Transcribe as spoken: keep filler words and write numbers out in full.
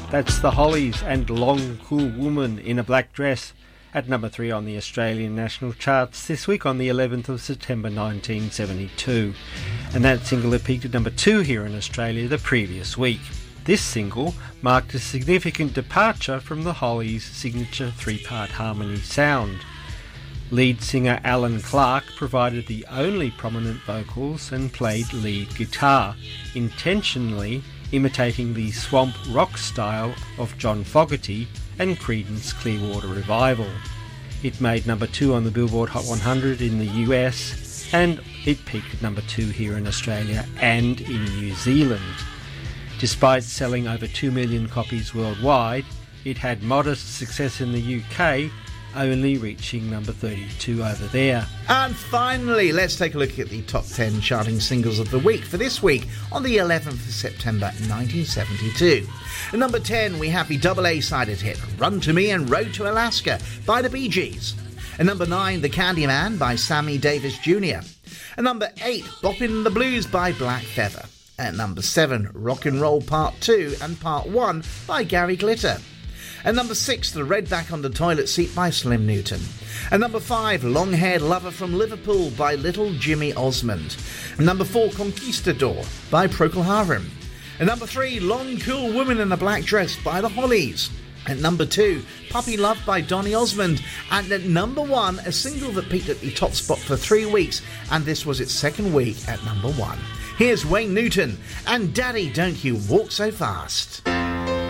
That's the Hollies and Long Cool Woman in a Black Dress at number three on the Australian national charts this week on the eleventh of September nineteen seventy-two. And that single had peaked at number two here in Australia the previous week. This single marked a significant departure from the Hollies' signature three-part harmony sound. Lead singer Alan Clark provided the only prominent vocals and played lead guitar, intentionally imitating the swamp rock style of John Fogerty and Creedence Clearwater Revival. It made number two on the Billboard Hot one hundred in the U S, and it peaked at number two here in Australia and in New Zealand. Despite selling over two million copies worldwide, it had modest success in the U K, only reaching number thirty-two over there. And finally, let's take a look at the top ten charting singles of the week for this week on the eleventh of September nineteen seventy-two. At number ten, we have the double A-sided hit Run to Me and Road to Alaska by the Bee Gees. At number nine, The Candyman by Sammy Davis Junior At number eight, Boppin' the Blues by Black Feather. At number seven, Rock and Roll Part two and Part one by Gary Glitter. At number six, The Redback on the Toilet Seat by Slim Newton. At number five, Long-Haired Lover from Liverpool by Little Jimmy Osmond. At number four, Conquistador by Procol Harum. At number three, Long Cool Woman in a Black Dress by the Hollies. At number two, Puppy Love by Donny Osmond. And at number one, a single that peaked at the top spot for three weeks, and this was its second week at number one. Here's Wayne Newton and Daddy, Don't You Walk So Fast.